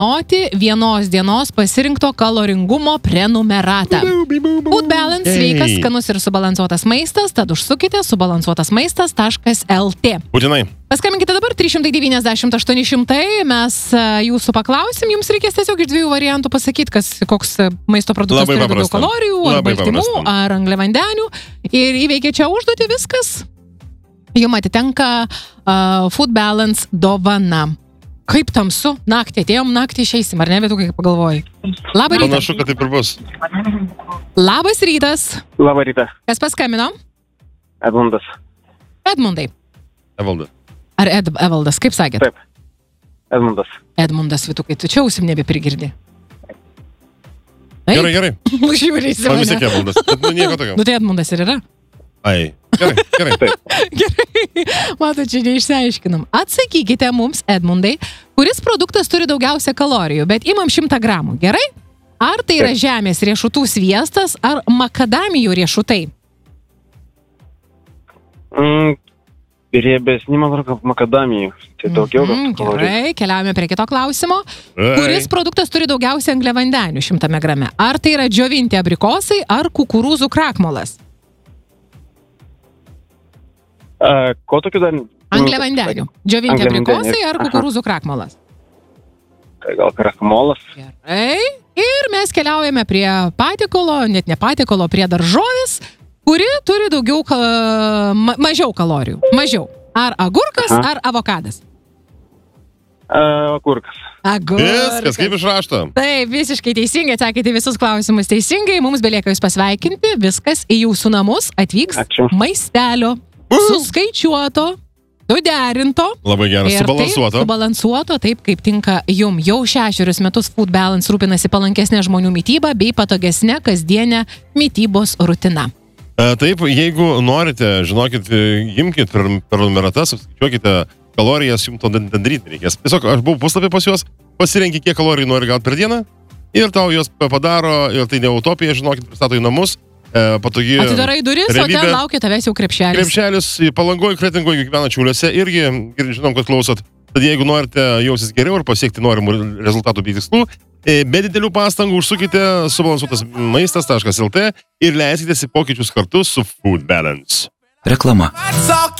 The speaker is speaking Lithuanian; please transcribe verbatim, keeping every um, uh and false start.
dovanoti vienos dienos pasirinkto kaloringumo prenumeratą. Food Balance sveikas, skanus ir subalansuotas maistas, tad užsukite subalansuotas maistas taškas el tė. Būtinai. Paskambinkite dabar trys šimtai devyniasdešimt aštuoni šimtai, mes jūsų paklausim, jums reikės tiesiog iš dviejų variantų pasakyti, kas, koks maisto produktas Labai turi daugiau paprasta. kalorijų, ar Labai baltymų, paprasta. ar angliavandenių. Ir įveikia čia užduotį viskas. Jums atitenka uh, Food Balance dovana. Kaip tamsu, naktį atėjom, naktį išeisim, ar ne, bet tu kaip pagalvoji? Labą rytą. Panašu, kad taip ir bus. Labas rytas. Labą rytą. Kas paskambino? Edmundas. Edmundai. Evalda. Ar Ed, Evaldas, kaip sakėt? Taip. Edmundas. Edmundas, Vitukai, tu čia ausim nebeprigirdi. Gerai, gerai. Žiūrėsi Man vis mane. tiek Evaldas. Bet nu nieko tokio. Nu tai Edmundas ir yra. Ai. Gerai, gerai. Taip. Gerai, matot, čia neišsiaiškinam. Atsakykite mums, Edmundai, kuris produktas turi daugiausia kalorijų, bet imam šimtą gramų, gerai? Ar tai yra žemės riešutų sviestas, ar makadamijų riešutai? Mm, riebesni, man atrodo, makadamijų. Tai daugiau gal Mm, kalorijų. gerai, keliaujame prie kito klausimo. Ai. Kuris produktas turi daugiausia angliavandenių šimtame grame? Ar tai yra džiovinti abrikosai, ar kukurūzų krakmolas? A, ko tokiu dar? Angliavandenių. Džiovinti Angliavandenių. abrikosai ar Aha. kukurūzų krakmolas? Gal krakmolas. Gerai. Ir mes keliaujame prie patiekalo, net ne patiekalo, prie daržovės, kuri turi daugiau, ka- ma mažiau kalorijų. Mažiau. Ar agurkas, Aha. ar avokadas? A, kurkas. Agurkas. Viskas, kaip iš rašto. Taip, visiškai teisingai atsakėte visus klausimus teisingai. Mums belieka jūs pasveikinti. Viskas į jūsų namus atvyks Ačiū. maistelio. Suskaičiuoto, suderinto. Labai geras, Ir subalansuoto. Taip, subalansuoto, taip kaip tinka jum. Jau šešerius metus Food Balance rūpinasi palankesnė žmonių mytyba bei patogesnė kasdienė mytybos rutina. E, Taip, jeigu norite, žinokit, e, imkit per, per numeratas, apskaičiuokite kalorijas, jums to daryti reikės. Tiesiog aš buvau puslapį pas juos, pasirenki, kiek kalorijų nori gauti per dieną ir tau jos padaro, ir tai ne utopija, žinokit, pristato į namus, e, patogi Atidarai duris, o realybė. ten laukia tavęs jau krepšelis. Krepšelis Palangoje, Kretingoje, gyvena Čiūliuose irgi, ir žinom, kad klausot. Tad jeigu norite jausis geriau ir pasiekti norimų rezultatų bei tikslų, e, be didelių pastangų užsukite subalansuotas maistas taškas el tė ir leiskitės į pokyčius kartu su Food Balance. Reklama.